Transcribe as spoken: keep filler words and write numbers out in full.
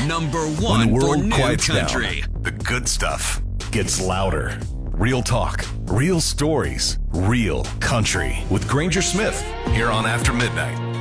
Number When one the for world new quiets country. down, the good stuff gets louder. Real talk, real stories, real country. With Granger Smith, here on After Midnight.